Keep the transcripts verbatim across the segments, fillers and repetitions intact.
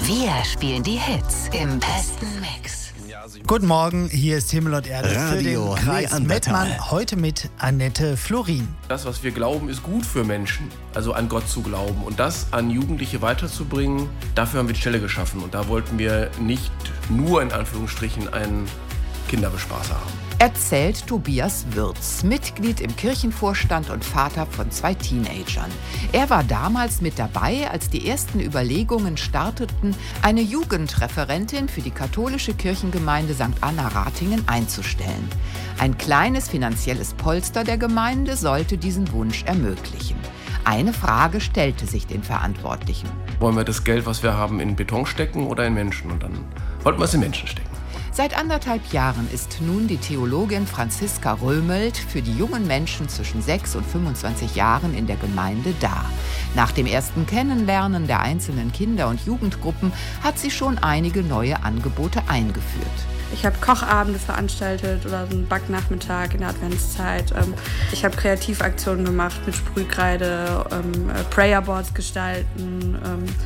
Wir spielen die Hits im besten Mix. Guten Morgen, hier ist Himmel und Erde Radio für den Kreis Neandertal. Mettmann, heute mit Annette Florin. Das, was wir glauben, ist gut für Menschen, also an Gott zu glauben. Und das an Jugendliche weiterzubringen, dafür haben wir die Stelle geschaffen. Und da wollten wir nicht nur in Anführungsstrichen einen Kinderbespaßer haben. Erzählt Tobias Würz, Mitglied im Kirchenvorstand und Vater von zwei Teenagern. Er war damals mit dabei, als die ersten Überlegungen starteten, eine Jugendreferentin für die katholische Kirchengemeinde Sankt Anna Ratingen einzustellen. Ein kleines finanzielles Polster der Gemeinde sollte diesen Wunsch ermöglichen. Eine Frage stellte sich den Verantwortlichen. Wollen wir das Geld, was wir haben, in Beton stecken oder in Menschen? Und dann wollten wir es in Menschen stecken. Seit anderthalb Jahren ist nun die Theologin Franziska Römelt für die jungen Menschen zwischen sechs und fünfundzwanzig Jahren in der Gemeinde da. Nach dem ersten Kennenlernen der einzelnen Kinder- und Jugendgruppen hat sie schon einige neue Angebote eingeführt. Ich habe Kochabende veranstaltet oder einen Backnachmittag in der Adventszeit. Ich habe Kreativaktionen gemacht mit Sprühkreide, Prayerboards gestalten.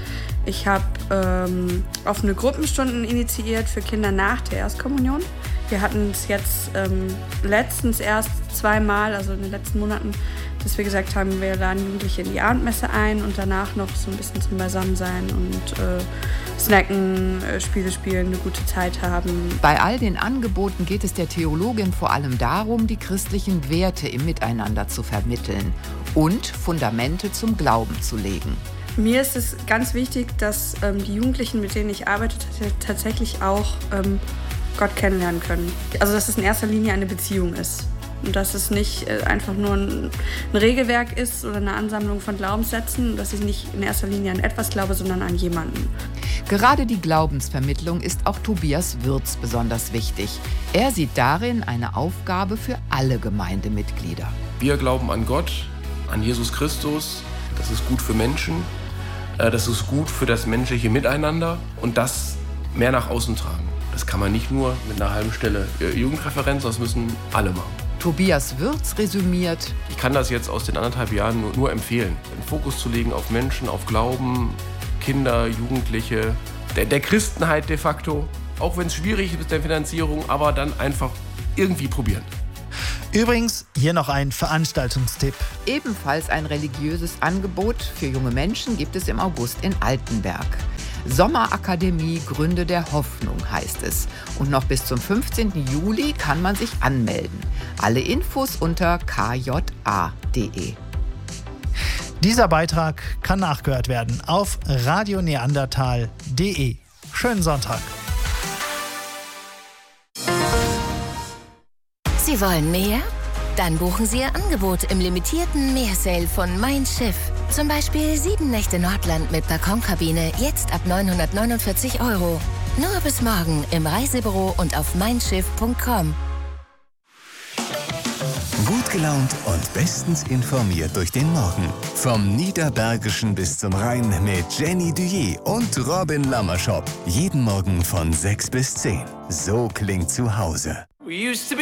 Ich habe ähm, offene Gruppenstunden initiiert für Kinder nach der Erstkommunion. Wir hatten es jetzt ähm, letztens erst zweimal, also in den letzten Monaten, dass wir gesagt haben, wir laden Jugendliche in die Abendmesse ein und danach noch so ein bisschen zum Beisammensein und äh, snacken, äh, Spiele spielen, eine gute Zeit haben. Bei all den Angeboten geht es der Theologin vor allem darum, die christlichen Werte im Miteinander zu vermitteln und Fundamente zum Glauben zu legen. Mir ist es ganz wichtig, dass ähm, die Jugendlichen, mit denen ich arbeite, t- tatsächlich auch ähm, Gott kennenlernen können. Also dass es in erster Linie eine Beziehung ist. Und dass es nicht äh, einfach nur ein, ein Regelwerk ist oder eine Ansammlung von Glaubenssätzen. Dass ich nicht in erster Linie an etwas glaube, sondern an jemanden. Gerade die Glaubensvermittlung ist auch Tobias Würz besonders wichtig. Er sieht darin eine Aufgabe für alle Gemeindemitglieder. Wir glauben an Gott, an Jesus Christus. Das ist gut für Menschen. Das ist gut für das menschliche Miteinander und das mehr nach außen tragen. Das kann man nicht nur mit einer halben Stelle Jugendreferenz, das müssen alle machen. Tobias Würz resümiert: Ich kann das jetzt aus den anderthalb Jahren nur, nur empfehlen, den Fokus zu legen auf Menschen, auf Glauben, Kinder, Jugendliche, der, der Christenheit de facto, auch wenn es schwierig ist mit der Finanzierung, aber dann einfach irgendwie probieren. Übrigens, hier noch ein Veranstaltungstipp. Ebenfalls ein religiöses Angebot für junge Menschen gibt es im August in Altenberg. Sommerakademie Gründe der Hoffnung heißt es. Und noch bis zum fünfzehnten Juli kann man sich anmelden. Alle Infos unter k j a punkt d e. Dieser Beitrag kann nachgehört werden auf radio neandertal punkt d e. Schönen Sonntag. Sie wollen mehr? Dann buchen Sie Ihr Angebot im limitierten Meersale von Mein Schiff. Zum Beispiel sieben Nächte Nordland mit Balkonkabine, jetzt ab neunhundertneunundvierzig Euro. Nur bis morgen im Reisebüro und auf mein schiff punkt com. Gut gelaunt und bestens informiert durch den Morgen. Vom Niederbergischen bis zum Rhein mit Jenny Duyé und Robin Lammerschop. Jeden Morgen von sechs bis zehn. So klingt zu Hause.